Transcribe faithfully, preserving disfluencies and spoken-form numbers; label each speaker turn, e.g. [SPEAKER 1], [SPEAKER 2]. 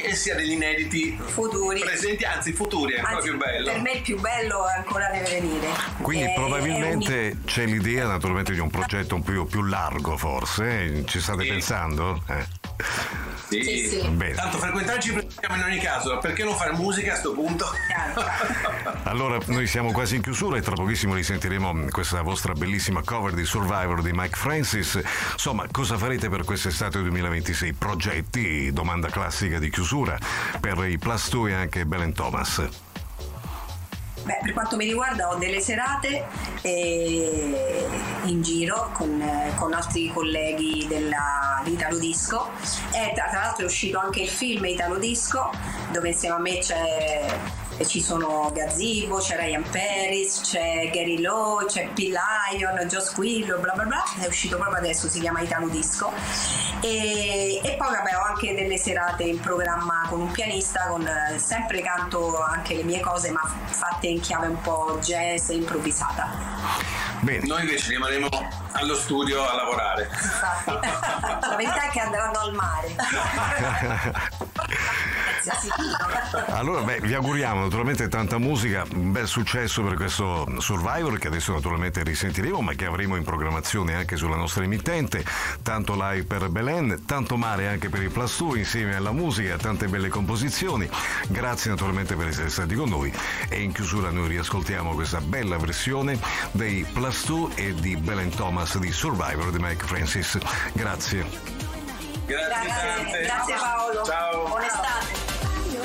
[SPEAKER 1] e sia degli inediti
[SPEAKER 2] futuri
[SPEAKER 1] presenti, anzi futuri, è ancora
[SPEAKER 2] anzi,
[SPEAKER 1] più bello.
[SPEAKER 2] Per me il più bello ancora deve venire.
[SPEAKER 3] Quindi
[SPEAKER 2] è,
[SPEAKER 3] probabilmente
[SPEAKER 2] è un...
[SPEAKER 3] c'è l'idea naturalmente di un progetto un po' più largo, forse, ci state
[SPEAKER 1] sì.
[SPEAKER 3] pensando? Eh.
[SPEAKER 1] Sì,
[SPEAKER 2] sì, sì.
[SPEAKER 3] Bene.
[SPEAKER 1] Tanto frequentarci frequentiamo in ogni caso, perché non fare musica a sto punto?
[SPEAKER 3] Allora, noi siamo quasi in chiusura e tra pochissimo risentiremo questa vostra bellissima cover di Survivor di Mike Francis. Insomma, cosa farete per quest'estate duemilaventisei? Progetti, domanda classica di chiusura per i Plus due e anche Belen Thomas.
[SPEAKER 2] Beh, per quanto mi riguarda ho delle serate eh, in giro con, eh, con altri colleghi della, di Italo Disco e tra, tra l'altro è uscito anche il film Italo Disco, dove insieme a me c'è ci sono Gazzibo, c'è Ryan Paris, c'è Gary Lowe, c'è P. Lion, Joe Squillo, bla bla bla, è uscito proprio adesso, si chiama Italo Disco e, e poi vabbè ho anche delle serate in programma con un pianista, con sempre canto anche le mie cose ma fatte in chiave un po' jazz e improvvisata.
[SPEAKER 1] Bene. Noi invece rimarremo allo studio a lavorare.
[SPEAKER 2] Infatti. La verità è che andranno al mare.
[SPEAKER 3] Allora, beh, vi auguriamo naturalmente tanta musica, un bel successo per questo Survivor che adesso naturalmente risentiremo, ma che avremo in programmazione anche sulla nostra emittente. Tanto live per Belen, tanto mare anche per i Plus due insieme alla musica, tante belle composizioni. Grazie naturalmente per essere stati con noi e in chiusura noi riascoltiamo questa bella versione dei Plus due e di Belen Thomas di Survivor di Mike Francis. Grazie.
[SPEAKER 1] Grazie,
[SPEAKER 2] grazie,
[SPEAKER 1] tante.
[SPEAKER 2] grazie Paolo.
[SPEAKER 1] Ciao.
[SPEAKER 2] Buona estate.